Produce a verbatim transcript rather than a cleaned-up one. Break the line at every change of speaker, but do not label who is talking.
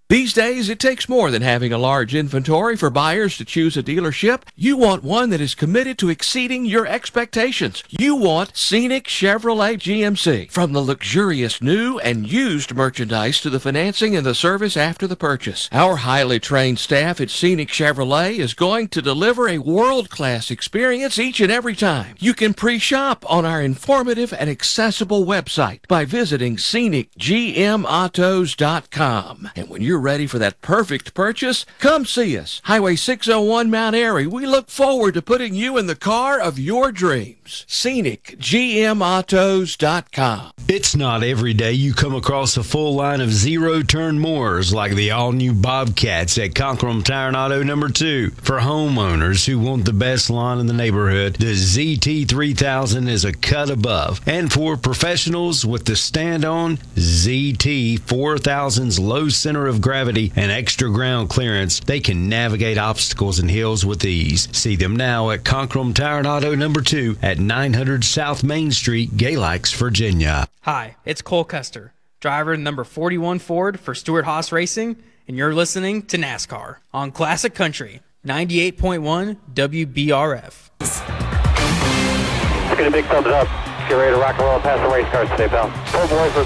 These days, it takes more than having a large inventory for buyers to choose a dealership. You want one that is committed to exceeding your expectations. You want Scenic Chevrolet G M C. From the luxurious new and used merchandise to the financing and the service after the purchase, our highly trained staff at Scenic Chevrolet is going to deliver a world-class experience each and every time. You can pre-shop on our informative and accessible website by visiting scenic g m autos dot com. And when you're ready for that perfect purchase, come see us. Highway six oh one Mount Airy. We look forward to putting you in the car of your dreams. scenic g m autos dot com.
It's not every day you come across a full line of zero-turn mowers like the all-new Bobcats at Conkrum Tire and Auto number two. For homeowners who want the best lawn in the neighborhood, the Z T three thousand is a cut above. And for professionals with the stand-on, Z T four thousand's low center of gravity and extra ground clearance, they can navigate obstacles and hills with ease. See them now at Conkrum Tire and Auto number two at nine hundred South Main Street, Galax, Virginia.
Hi, it's Cole Custer, driver number forty-one Ford for Stewart Haas Racing, and you're listening to NASCAR on Classic Country ninety-eight point one W B R F.
Let's get a big thumbs up. Get ready to rock and roll past the race cars today, pal. Pull boy for